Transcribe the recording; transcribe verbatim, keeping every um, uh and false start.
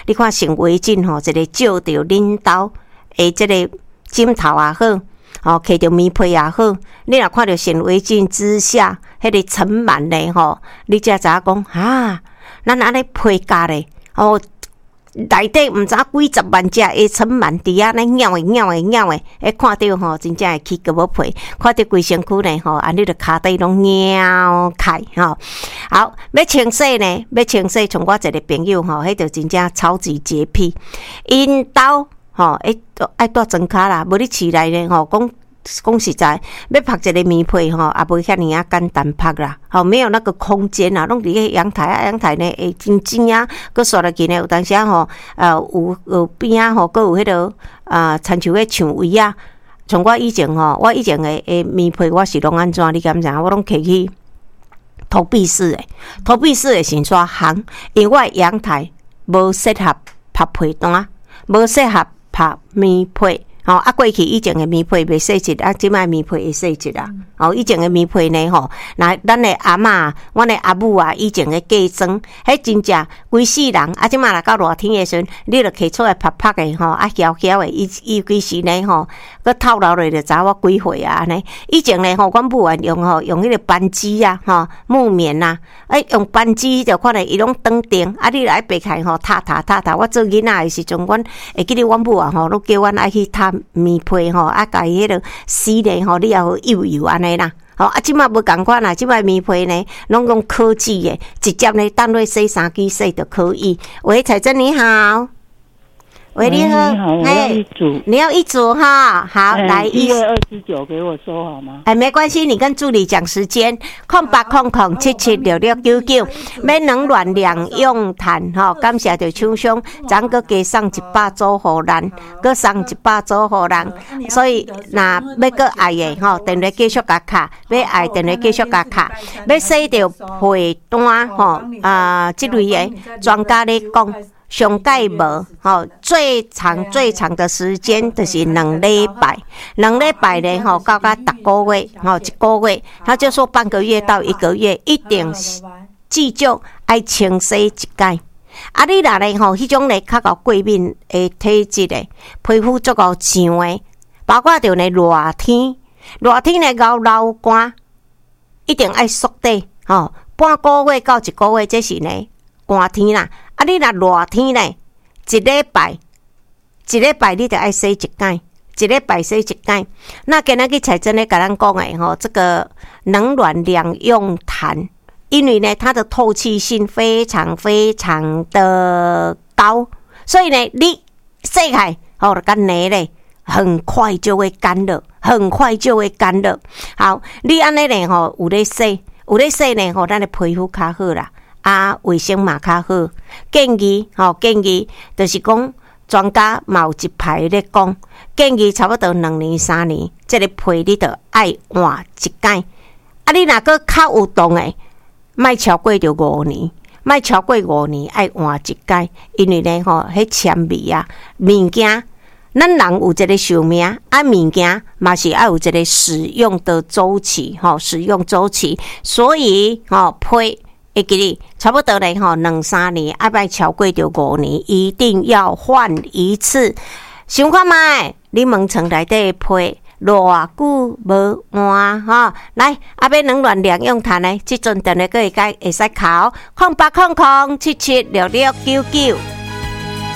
你看穿围巾吼，一个照着恁兜诶，即个枕头也好，吼，摕着棉被也好，你若看着穿围巾之下，迄个尘螨咧吼，你才知影讲啊，咱安尼配甲咧，哦。内底毋知几十万只的尘螨伫啊，尼咬诶咬诶咬诶，诶看到吼，真正会起个要皮，看到规身躯呢吼，安尼着骹底拢咬开吼。好，要清洗呢，要清洗，像我一个朋友吼，迄着真正超级洁癖，因兜吼，诶爱带装卡啦，无你饲内呢吼，讲。讲实在，要拍一个棉被吼，也无遐尔啊简单拍啦，吼没有那个空间啦，拢伫个阳台啊，阳台呢会真真啊，佮刷落去呢，有当时啊吼，呃有有边啊吼，佮有迄个啊，亲像迄蔷薇啊，像我以前吼，我以前的诶棉被我是拢安怎？你敢知影？我拢摕去投币式诶，投币式诶先刷烘，因为我阳台无适合拍被单，无适合拍棉被。吼、哦、啊，过去以前的棉被袂洗一，啊，即摆棉被会洗一啦。哦，以前的棉被呢，吼，那咱的阿嬷、阮的阿母啊，以前的嫁妆，迄真正规世人，啊，即摆若到热天的时阵，你著摕出来拍拍的，吼，啊，翘翘的，伊伊规时呢，吼，佮透漏落就知我几岁啊，安尼。以前呢，吼，阮母啊用吼用迄个扳机啊，吼木棉呐、啊，哎，用扳机就看咧伊拢断电，啊，你来白开吼，塌塌塌塌。我做囡仔的时阵，阮会记得阮母啊，吼，都叫阮爱去塌。棉被吼，啊，家己迄个洗咧吼，你也好油油安尼啦。吼啊，即摆无共款啦，即摆棉被呢，拢用科技的，直接呢，当做洗衫机洗就可以。喂，彩珍你好。喂，你好， 你好，我要一组， 你要一组哈，好，嗯、来一月二十九给我收好吗？ 哎，没关系，你跟助理讲时间，空八空空七七六六九九，免冷暖两用炭哈，感谢着厂商，咱个加送一百组互咱，个送一百组互咱，所以那要个爱的吼，电话继续加卡，要爱电话继续加卡，要洗着被单吼啊，这类的专家咧讲。上盖无吼，最长最长的时间就是两礼拜，两礼拜呢吼，到到十个月吼，一个月，他就说半个月到一个月，一定至少爱清洗一届。啊，你若呢吼，迄种呢较够过敏的体质的，皮肤足够痒的，包括着呢热天，热天呢熬流汗，一定爱缩底吼，半个月到一个月，这是呢寒天啦。啊，你若热天呢，一礼拜，一礼拜你就爱洗一届，一礼拜洗一届。那今日去彩珍咧，甲咱讲诶吼，这个冷暖两用炭，因为呢，它的透气性非常非常的高，所以呢，你洗开吼，就干泥咧，很快就会干了，很快就会干了。好，你安尼呢吼，有咧洗，有咧洗呢吼，咱的皮肤较好啦。啊，卫生嘛较好，建议吼、哦、建议就是讲，专家嘛有一排咧讲，建议差不多两年三年，这个被你着爱换一届。啊，你若个较有动诶，莫超过着五年，莫超过五年爱换一届，因为咧吼，迄纤维啊，物件，咱人有一个寿命，啊，物件嘛是爱有一个使用的周期，吼、哦，使用周期，所以吼、哦、被。会记哩，差不多嘞吼，两三年，爱莫超过着五年，一定要换一次。想看卖，你门床内底被偌久无换吼？来，啊，要冷暖两用炭呢，即阵电话个会会使考，空八空空七七六六九九。